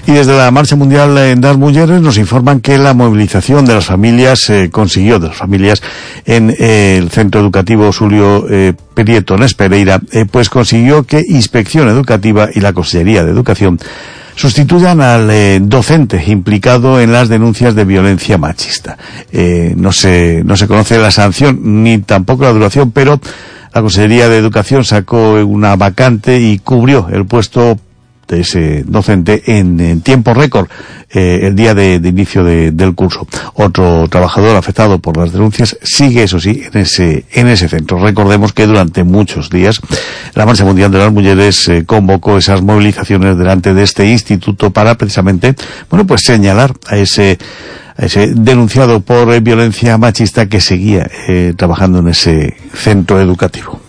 Y desde la Marcha Mundial de las Mujeres nos informan que la movilización de las familias en el Centro Educativo Xulio Prieto en Espereira, pues consiguió que Inspección Educativa y la Consellería de Educación sustituyan al docente implicado en las denuncias de violencia machista. No se conoce la sanción ni tampoco la duración, pero la Consellería de Educación sacó una vacante y cubrió el puesto de ese docente en tiempo récord, el día de inicio del curso. Otro trabajador afectado por las denuncias sigue, eso sí, en ese centro. Recordemos que durante muchos días la Marcha Mundial de las Mujeres convocó esas movilizaciones delante de este instituto para precisamente, pues señalar a ese denunciado por violencia machista que seguía trabajando en ese centro educativo.